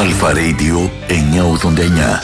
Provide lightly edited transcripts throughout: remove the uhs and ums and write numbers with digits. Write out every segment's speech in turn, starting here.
Αλφα Radio 989.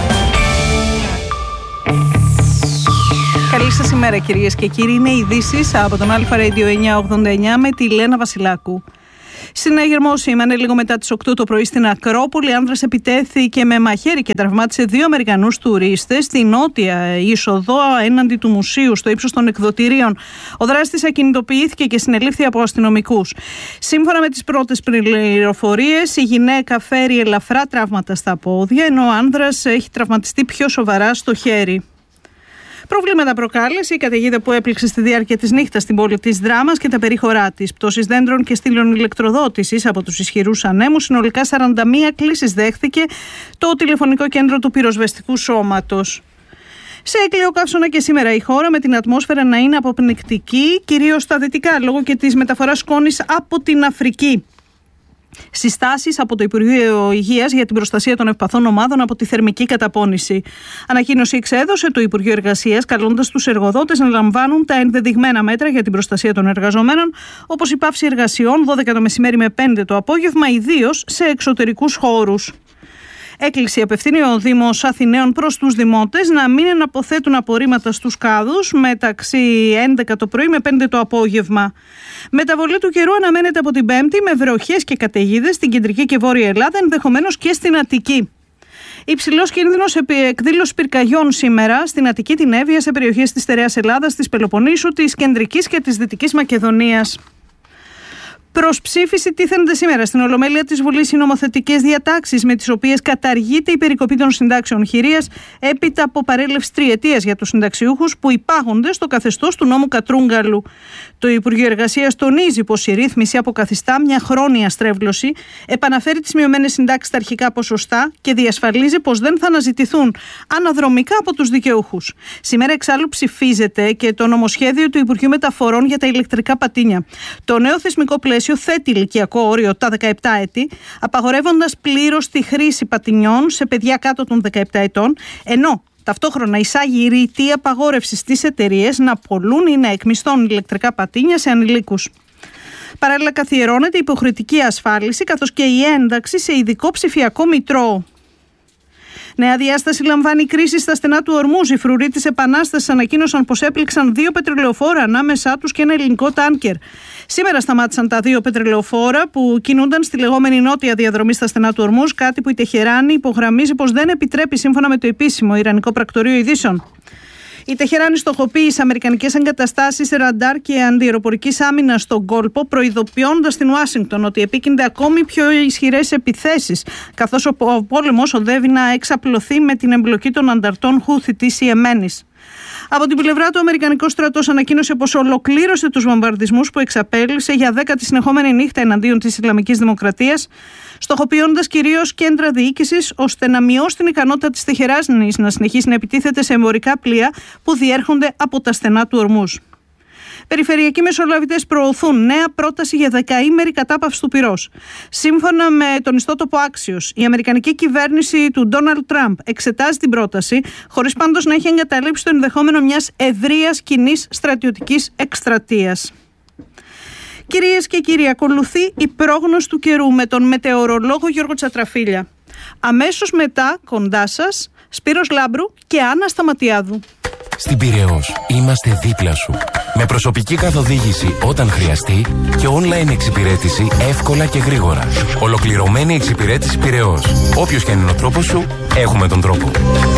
Καλή σας ημέρα κυρίες και κύριοι. Είναι ειδήσεις από τον Αλφα Radio 989 με τη Λένα Βασιλάκου. Στην Αιγερμό σήμανε λίγο μετά τις 8 το πρωί στην Ακρόπολη. Άνδρας επιτέθηκε με μαχαίρι και τραυμάτισε 2 Αμερικανούς τουρίστες στη νότια είσοδο έναντι του μουσείου στο ύψος των εκδοτηρίων. Ο δράστης ακινητοποιήθηκε και συνελήφθη από αστυνομικούς. Σύμφωνα με τις πρώτες πληροφορίες, η γυναίκα φέρει ελαφρά τραύματα στα πόδια, ενώ ο άνδρας έχει τραυματιστεί πιο σοβαρά στο χέρι. Προβλήματα προκάλεσε η καταιγίδα που έπληξε στη διάρκεια της νύχτας στην πόλη της Δράμας και τα περίχωρά της. Πτώσεις δέντρων και στήλων ηλεκτροδότησης από τους ισχυρούς ανέμους. Συνολικά 41 κλήσεις δέχθηκε το τηλεφωνικό κέντρο του πυροσβεστικού σώματος. Σε έκλειο καύσωνα και σήμερα η χώρα, με την ατμόσφαιρα να είναι αποπνικτική, κυρίως στα δυτικά, λόγω και της μεταφοράς σκόνης από την Αφρική. Συστάσεις από το Υπουργείο Υγείας για την προστασία των ευπαθών ομάδων από τη θερμική καταπώνηση. Ανακοίνωση εξέδωσε το Υπουργείο Εργασίας, καλώντας τους εργοδότες να λαμβάνουν τα ενδεδειγμένα μέτρα για την προστασία των εργαζομένων, όπως η πάυση εργασιών 12 το μεσημέρι με 5 το απόγευμα, ιδίως σε εξωτερικούς χώρους. Έκκληση απευθύνει ο Δήμος Αθηναίων προς τους δημότες να μην αναποθέτουν απορρίμματα στους κάδους μεταξύ 11 το πρωί με 5 το απόγευμα. Μεταβολή του καιρού αναμένεται από την Πέμπτη με βροχές και καταιγίδες στην κεντρική και βόρεια Ελλάδα, ενδεχομένως και στην Αττική. Υψηλός κίνδυνος εκδήλωση πυρκαγιών σήμερα στην Αττική, την Εύβοια, σε περιοχές της Στερεάς Ελλάδας, της Πελοποννήσου, της Κεντρικής και της Δυτικής Μακεδονίας. Προς ψήφιση τίθενται σήμερα στην Ολομέλεια της Βουλής οι νομοθετικές διατάξεις με τις οποίες καταργείται η περικοπή των συντάξεων χειρίας έπειτα από παρέλευση 3 ετίας για τους συνταξιούχους που υπάγονται στο καθεστώς του νόμου Κατρούγκαλου. Το Υπουργείο Εργασίας τονίζει πως η ρύθμιση αποκαθιστά μια χρόνια στρέβλωση, επαναφέρει τις μειωμένες συντάξεις στα αρχικά ποσοστά και διασφαλίζει πως δεν θα αναζητηθούν αναδρομικά από τους δικαιούχους. Σήμερα εξάλλου ψηφίζεται και το νομοσχέδιο του Υπουργείου Μεταφορών για τα ηλεκτρικά πατίνια. Το νέο θεσμικό πλαίσιο θέτει ηλικιακό όριο τα 17 έτη, απαγορεύοντας πλήρως τη χρήση πατινιών σε παιδιά κάτω των 17 ετών, ενώ ταυτόχρονα εισάγει ρητή απαγόρευση στις εταιρείες να πωλούν ή να εκμισθώνουν ηλεκτρικά πατίνια σε ανηλίκους. Παράλληλα, καθιερώνεται υποχρεωτική ασφάλιση καθώς και η ένταξη σε ειδικό ψηφιακό μητρό. Νέα διάσταση λαμβάνει η κρίση στα στενά του Ορμούζ. Οι φρουροί της Επανάστασης ανακοίνωσαν πως έπληξαν 2 πετρελαιοφόρα, ανάμεσά τους και ένα ελληνικό τάνκερ. Σήμερα σταμάτησαν τα 2 πετρελαιοφόρα που κινούνταν στη λεγόμενη νότια διαδρομή στα στενά του Ορμούζ, κάτι που η Τεχεράνη υπογραμμίζει πως δεν επιτρέπει σύμφωνα με το επίσημο Ιρανικό Πρακτορείο Ειδήσεων. Η Τεχεράνη στοχοποίησε αμερικανικές εγκαταστάσεις ραντάρ και αντιαεροπορικής άμυνας στον κόλπο, προειδοποιώντας την Ουάσιγκτον ότι επίκυνται ακόμη πιο ισχυρές επιθέσεις, καθώς ο πόλεμος οδεύει να εξαπλωθεί με την εμπλοκή των ανταρτών Χούθι της Ιεμένης. Από την πλευρά του, ο Αμερικανικός στρατός ανακοίνωσε πως ολοκλήρωσε τους βομβαρδισμούς που εξαπέλυσε για 10η συνεχόμενη νύχτα εναντίον της Ισλαμικής Δημοκρατίας, στοχοποιώντας κυρίως κέντρα διοίκησης, ώστε να μειώσει την ικανότητα της Τεχεράνης να συνεχίσει να επιτίθεται σε εμπορικά πλοία που διέρχονται από τα στενά του Ορμούζ. Περιφερειακοί μεσολαβητές προωθούν νέα πρόταση για 10ημερη κατάπαυση του πυρός. Σύμφωνα με τον ιστότοπο Axios, η αμερικανική κυβέρνηση του Ντόναλντ Τραμπ εξετάζει την πρόταση, χωρίς πάντως να έχει εγκαταλείψει το ενδεχόμενο μιας ευρείας κοινής στρατιωτικής εκστρατείας. Κυρίες και κύριοι, ακολουθεί η πρόγνωση του καιρού με τον μετεωρολόγο Γιώργο Τσατραφίλια. Αμέσως μετά, κοντά σας, Σπύρος Λάμπρου και Άννα Σταματιάδου. Στην Πειραιώς είμαστε δίπλα σου. Με προσωπική καθοδήγηση όταν χρειαστεί και online εξυπηρέτηση εύκολα και γρήγορα. Ολοκληρωμένη εξυπηρέτηση Πειραιώς. Όποιος και αν είναι ο τρόπος σου, έχουμε τον τρόπο.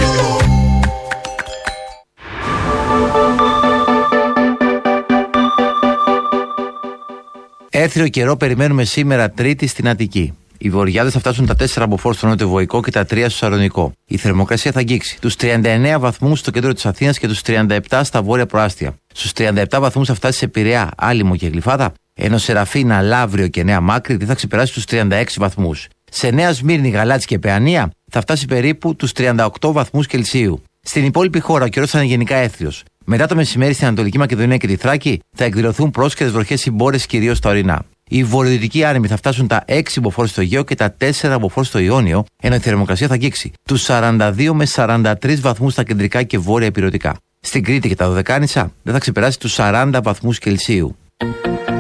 Έθριο καιρό περιμένουμε σήμερα Τρίτη στην Αττική. Οι βορειάδες θα φτάσουν τα 4 μποφόρ στο νοτιοβοϊκό και τα 3 στο Σαλονικό. Η θερμοκρασία θα αγγίξει τους 39 βαθμούς στο κέντρο της Αθήνας και τους 37 στα βόρεια προάστια. Στους 37 βαθμούς θα φτάσει σε Πειραιά, Άλυμο και Γλυφάδα, ενώ Σεραφίνα, Λαύριο και Νέα Μάκρη δεν θα ξεπεράσει τους 36 βαθμούς. Σε Νέα Σμύρνη, Γαλάτσι και Παιανία θα φτάσει περίπου τους 38 βαθμούς Κελσίου. Στην υπόλοιπη χώρα ο καιρός θα είναι γενικά έθριος. Μετά το μεσημέρι στην Ανατολική Μακεδονία και τη Θράκη θα εκδηλωθούν πρόσχερες βροχές συμπόρες κυρίως στα ορεινά. Οι βορειοδυτικοί άνεμοι θα φτάσουν τα 6 μποφόρ στο Αιγαίο και τα 4 μποφόρ στο Ιόνιο, ενώ η θερμοκρασία θα αγγίξει τους 42 με 43 βαθμούς στα κεντρικά και βόρεια ηπειρωτικά. Στην Κρήτη και τα Δωδεκάνησα δεν θα ξεπεράσει τους 40 βαθμούς Κελσίου.